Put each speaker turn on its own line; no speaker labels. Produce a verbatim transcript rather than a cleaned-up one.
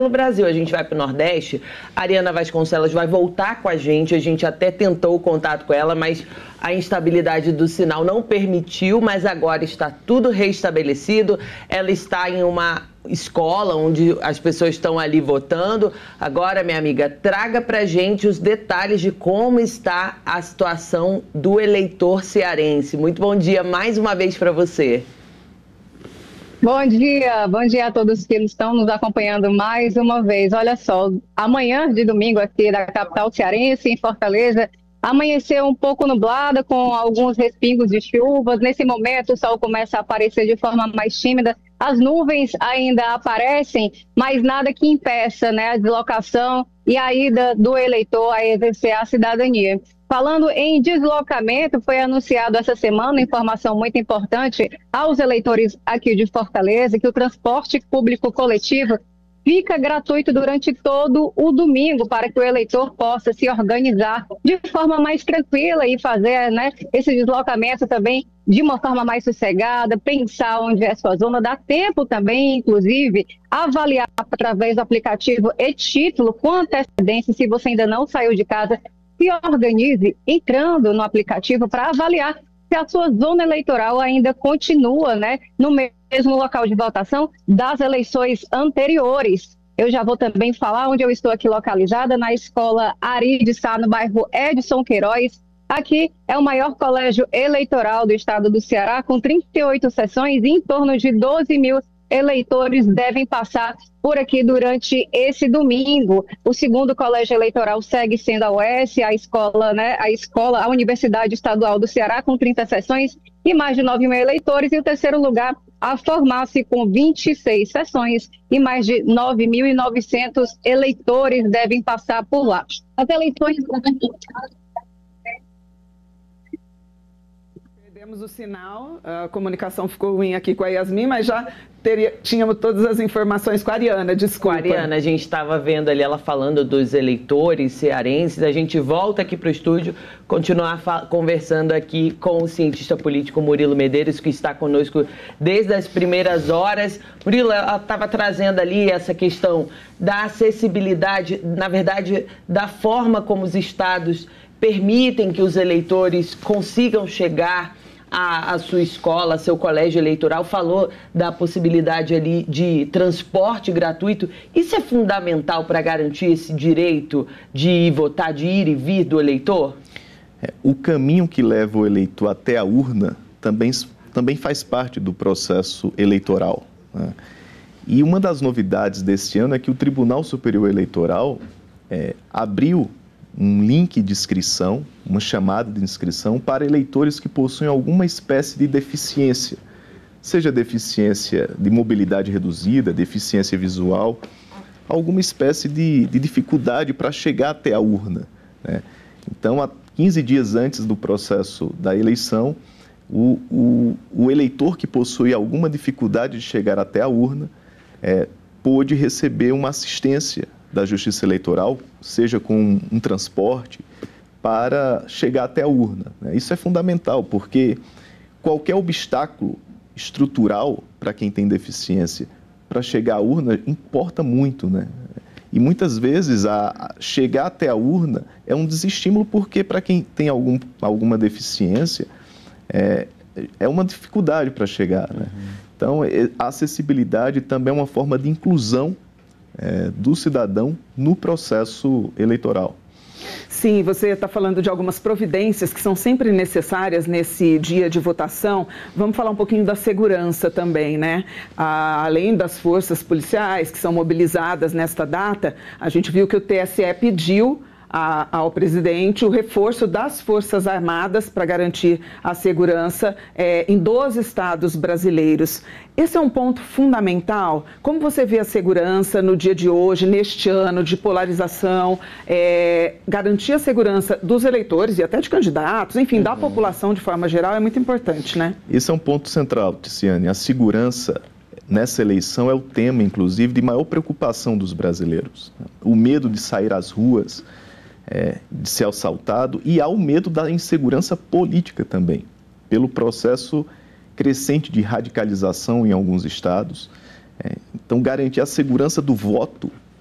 no Brasil. A gente vai para o Nordeste, a Ariana Vasconcelos vai voltar com a gente, a gente até tentou o contato com ela, mas a instabilidade do sinal não permitiu, mas agora está tudo restabelecido. Ela está em uma escola onde as pessoas estão ali votando. Agora, minha amiga, traga para a gente os detalhes de como está a situação do eleitor cearense. Muito bom dia mais uma vez para você.
Bom dia, bom dia a todos que estão nos acompanhando mais uma vez. Olha só, amanhã de domingo aqui da capital cearense, em Fortaleza, amanheceu um pouco nublada com alguns respingos de chuvas. Nesse momento o sol começa a aparecer de forma mais tímida. As nuvens ainda aparecem, mas nada que impeça, né, a deslocação e a ida do eleitor a exercer a cidadania. Falando em deslocamento, foi anunciado essa semana, informação muito importante aos eleitores aqui de Fortaleza, que o transporte público coletivo fica gratuito durante todo o domingo para que o eleitor possa se organizar de forma mais tranquila e fazer, né, esse deslocamento também de uma forma mais sossegada, pensar onde é sua zona, dá tempo também, inclusive, avaliar através do aplicativo e-Título com antecedência, se você ainda não saiu de casa, se organize entrando no aplicativo para avaliar se a sua zona eleitoral ainda continua, né, no mesmo local de votação das eleições anteriores. Eu já vou também falar onde eu estou aqui localizada, na escola Ari de Sá, no bairro Edson Queiroz. Aqui é o maior colégio eleitoral do estado do Ceará, com trinta e oito sessões e em torno de doze mil eleitores devem passar por aqui durante esse domingo. O segundo colégio eleitoral segue sendo a U E S, a escola, né, a escola, a Universidade Estadual do Ceará, com trinta sessões e mais de nove mil eleitores. E o terceiro lugar, a Farmácia, com vinte e seis sessões e mais de nove mil e novecentos eleitores devem passar por lá. As eleições...
Perdemos o sinal, a comunicação ficou ruim aqui com a Yasmin, mas já teria, tínhamos todas as informações com a Ariana, desculpa.
Com a Ariana, a gente estava vendo ali ela falando dos eleitores cearenses. A gente volta aqui para o estúdio, continuar conversando aqui com o cientista político Murilo Medeiros, que está conosco desde as primeiras horas. Murilo, ela estava trazendo ali essa questão da acessibilidade, na verdade, da forma como os estados permitem que os eleitores consigam chegar à, à sua escola, seu colégio eleitoral. Falou da possibilidade ali de transporte gratuito. Isso é fundamental para garantir esse direito de ir votar, de ir e vir do eleitor?
É, o caminho que leva o eleitor até a urna também, também faz parte do processo eleitoral, né? E uma das novidades deste ano é que o Tribunal Superior Eleitoral é, abriu um link de inscrição, uma chamada de inscrição para eleitores que possuem alguma espécie de deficiência, seja deficiência de mobilidade reduzida, deficiência visual, alguma espécie de, de dificuldade para chegar até a urna, né? Então, há quinze dias antes do processo da eleição, o, o, o eleitor que possui alguma dificuldade de chegar até a urna é, pôde receber uma assistência da Justiça Eleitoral, seja com um transporte, para chegar até a urna, né? Isso é fundamental, porque qualquer obstáculo estrutural para quem tem deficiência para chegar à urna importa muito, né? E muitas vezes a, a chegar até a urna é um desestímulo, porque para quem tem algum, alguma deficiência é, é uma dificuldade para chegar, né? Uhum. Então, a acessibilidade também é uma forma de inclusão É, do cidadão no processo eleitoral.
Sim, você está falando de algumas providências que são sempre necessárias nesse dia de votação. Vamos falar um pouquinho da segurança também, né? Ah, além das forças policiais que são mobilizadas nesta data, a gente viu que o T S E pediu A, ao presidente o reforço das Forças Armadas para garantir a segurança é, em doze estados brasileiros. Esse é um ponto fundamental. Como você vê a segurança no dia de hoje, neste ano de polarização, é, garantir a segurança dos eleitores e até de candidatos, enfim, uhum. da população de forma geral é muito importante, né?
Esse é um ponto central, Ticiane. A segurança nessa eleição é o tema, inclusive, de maior preocupação dos brasileiros. O medo de sair às ruas, É, de ser assaltado, e há o medo da insegurança política também, pelo processo crescente de radicalização em alguns estados. É, então, garantir a segurança do voto